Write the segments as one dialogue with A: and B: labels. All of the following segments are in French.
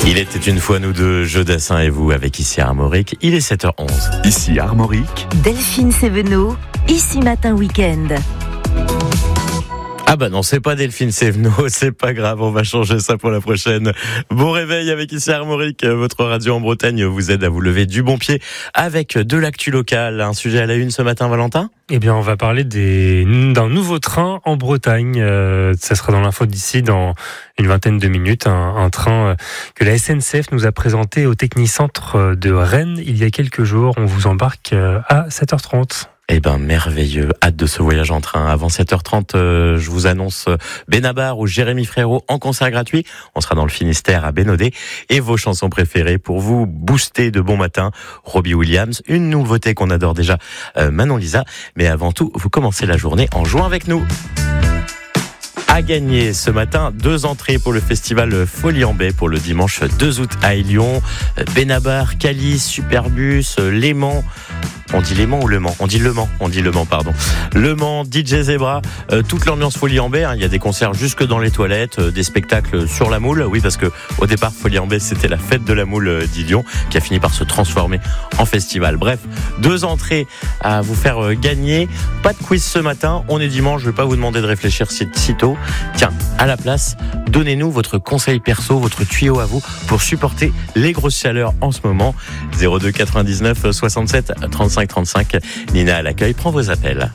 A: Il était une fois nous deux, Jodassin et vous, avec Ici Armorique. Il est 7h11.
B: Ici Armorique.
C: Delphine Sévenot, Ici Matin Week-end.
A: Ah bah non, c'est pas Delphine Sévenot, c'est pas grave, on va changer ça pour la prochaine. Bon réveil avec Ici Armorique, votre radio en Bretagne vous aide à vous lever du bon pied avec de l'actu locale. Un sujet à la une ce matin, Valentin ?
D: Eh bien, on va parler d'un nouveau train en Bretagne. Ça sera dans l'info d'ici dans une vingtaine de minutes. Un train que la SNCF nous a présenté au Technicentre de Rennes il y a quelques jours. On vous embarque à 7h30.
A: Eh ben, merveilleux. Hâte de ce voyage en train. Avant 7h30, je vous annonce Benabar ou Jérémy Frérot en concert gratuit. On sera dans le Finistère à Bénodet. Et vos chansons préférées pour vous booster de bon matin. Robbie Williams, une nouveauté qu'on adore déjà, Manon Lisa. Mais avant tout, vous commencez la journée en jouant avec nous. À gagner ce matin, 2 entrées pour le festival Folie en Baie pour le dimanche 2 août à Lyon. Benabar, Calice, Superbus, Léman. On dit Léman ou Le Mans ? On dit Le Mans, pardon. Le Mans, DJ Zebra, toute l'ambiance Folie en Baie. Il y a des concerts jusque dans les toilettes, des spectacles sur la moule. Oui, parce que au départ, Folie en Baie, c'était la fête de la moule d'Illion qui a fini par se transformer en festival. Bref, 2 entrées à vous faire gagner. Pas de quiz ce matin. On est dimanche. Je vais pas vous demander de réfléchir si tôt. Tiens, à la place, donnez-nous votre conseil perso, votre tuyau à vous pour supporter les grosses chaleurs en ce moment. 02 99 67 35 35. Nina à l'accueil prend vos appels.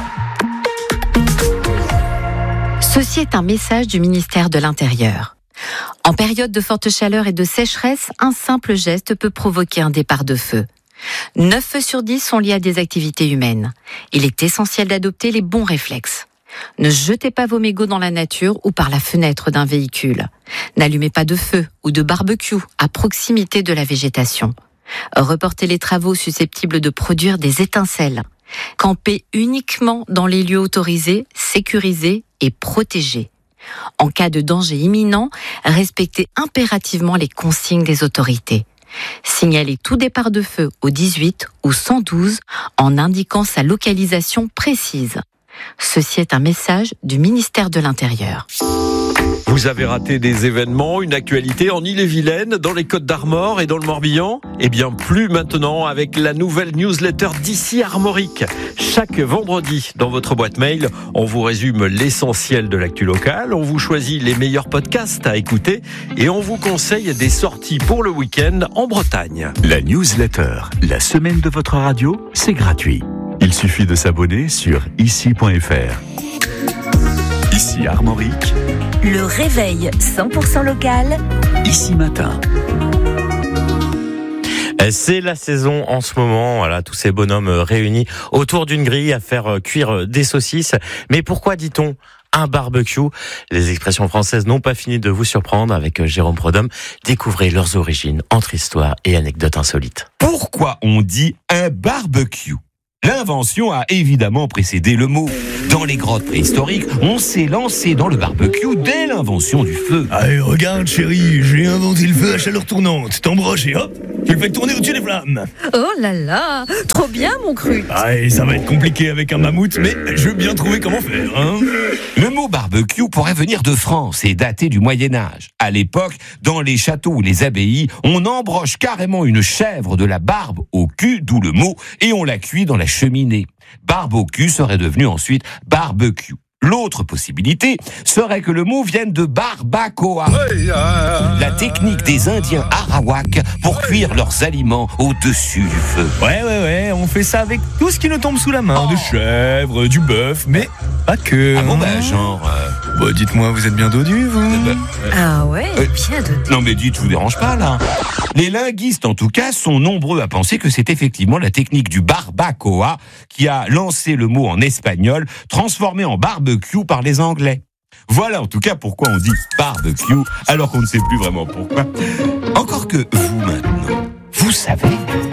E: Ceci est un message du ministère de l'Intérieur. En période de forte chaleur et de sécheresse, un simple geste peut provoquer un départ de feu. 9 feux sur 10 sont liés à des activités humaines. Il est essentiel d'adopter les bons réflexes. Ne jetez pas vos mégots dans la nature ou par la fenêtre d'un véhicule. N'allumez pas de feu ou de barbecue à proximité de la végétation. Reportez les travaux susceptibles de produire des étincelles. Campez uniquement dans les lieux autorisés, sécurisés et protégés. En cas de danger imminent, respectez impérativement les consignes des autorités. Signalez tout départ de feu au 18 ou 112 en indiquant sa localisation précise. Ceci est un message du ministère de l'Intérieur.
B: Vous avez raté des événements, une actualité en Ille-et-Vilaine, dans les Côtes-d'Armor et dans le Morbihan ? Eh bien, plus maintenant avec la nouvelle newsletter d'Ici Armorique. Chaque vendredi, dans votre boîte mail, on vous résume l'essentiel de l'actu locale, on vous choisit les meilleurs podcasts à écouter et on vous conseille des sorties pour le week-end en Bretagne.
F: La newsletter, la semaine de votre radio, c'est gratuit. Il suffit de s'abonner sur ici.fr. Ici Armorique.
C: Le réveil 100% local.
F: Ici Matin.
A: C'est la saison en ce moment, voilà, tous ces bonhommes réunis autour d'une grille à faire cuire des saucisses. Mais pourquoi dit-on un barbecue ? Les expressions françaises n'ont pas fini de vous surprendre. Avec Jérôme Prodhomme, découvrez leurs origines entre histoire et anecdotes insolites.
G: Pourquoi on dit un barbecue ? L'invention a évidemment précédé le mot. Dans les grottes préhistoriques, on s'est lancé dans le barbecue dès l'invention du feu.
H: Allez, regarde chérie, j'ai inventé le feu à chaleur tournante. T'embroches et hop, tu le fais tourner au-dessus des flammes.
I: Oh là là, trop bien mon cru.
H: Allez, ça va être compliqué avec un mammouth, mais je veux bien trouver comment faire, hein.
G: Le mot barbecue pourrait venir de France et dater du Moyen-Âge. À l'époque, dans les châteaux ou les abbayes, on embroche carrément une chèvre de la barbe au cul, d'où le mot, et on la cuit dans la cheminée. Barbecue serait devenu ensuite barbecue. L'autre possibilité serait que le mot vienne de barbacoa, la technique des Indiens Arawak pour cuire leurs aliments au-dessus du feu.
H: Ouais, on fait ça avec tout ce qui nous tombe sous la main. Des chèvres, du bœuf, mais pas que.
G: Ah bon, genre...
H: Bah, dites-moi, vous êtes bien dodu, vous ?
I: Ah ouais, bien dodu.
G: Non mais dites, je vous dérange pas, là. Les linguistes, en tout cas, sont nombreux à penser que c'est effectivement la technique du barbacoa qui a lancé le mot en espagnol, transformé en barbecue par les Anglais. Voilà en tout cas pourquoi on dit barbecue, alors qu'on ne sait plus vraiment pourquoi. Encore que vous, maintenant, vous savez...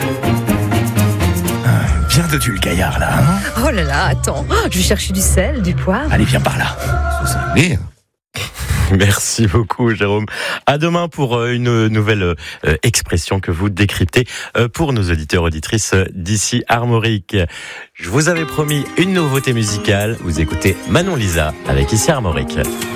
H: Bien dodu le gaillard, là, hein.
I: Oh là là, attends, je vais chercher du sel, du poivre.
H: Allez, viens par là.
G: Vous savez...
A: Merci beaucoup Jérôme. À demain pour une nouvelle expression que vous décryptez pour nos auditeurs auditrices d'Ici Armorique. Je vous avais promis une nouveauté musicale. Vous écoutez Manon Lisa avec Ici Armorique.